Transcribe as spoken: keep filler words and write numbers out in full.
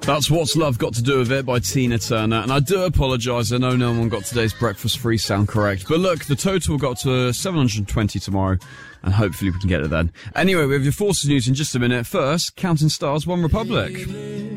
That's What's Love Got to Do With It by Tina Turner. And I do apologise, I know no one got today's breakfast free sound correct. But look, the total got to seven hundred twenty tomorrow, and hopefully we can get it then. Anyway, we have your Forces news in just a minute. First, Counting Stars, One Republic.